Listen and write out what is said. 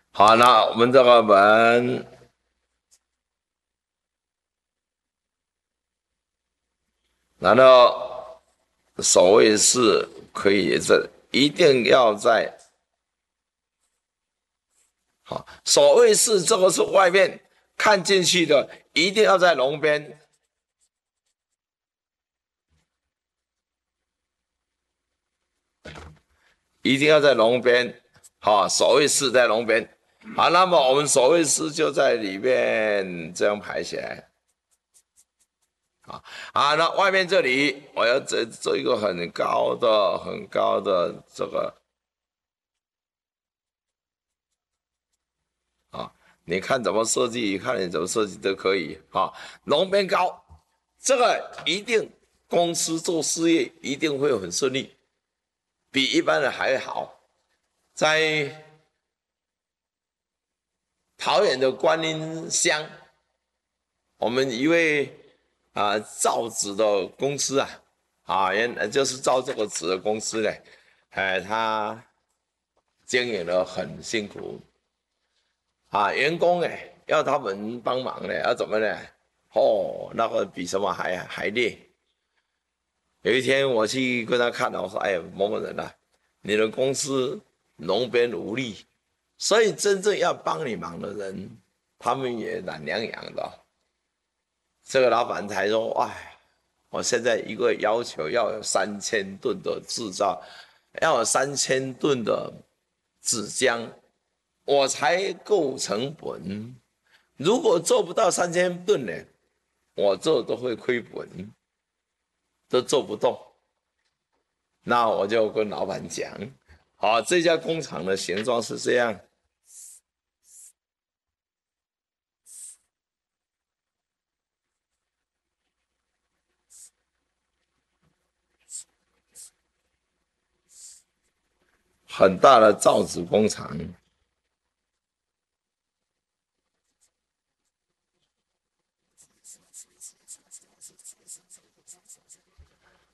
好，那我们这个门，难道守卫室可以一定要在好，守卫室这个是外面看进去的，一定要在龙边，一定要在龙边。好，守卫室在龙边。好，那么我们守卫室就在里面这样排起来。啊，那外面这里我要做一个很高的这个啊，你看怎么设计，看你怎么设计都可以啊。龙边高，这个一定公司做事业一定会很顺利，比一般人还好。在桃园的观音乡，我们一位造纸的公司就是造这个纸的公司呢，他经营的很辛苦员工要他们帮忙呢，要怎么呢？哦，那个比什么还累。有一天我去跟他看了，我说：“哎，某某人啊，你的公司龙边无力，所以真正要帮你忙的人，他们也懒洋洋的。”这个老板才说：“哎，我现在一个要求要有3000吨的制造，要有3000吨的纸浆，我才够成本。如果做不到3000吨呢，我这都会亏本，都做不动。”那我就跟老板讲，好，这家工厂的形状是这样，很大的造纸工厂。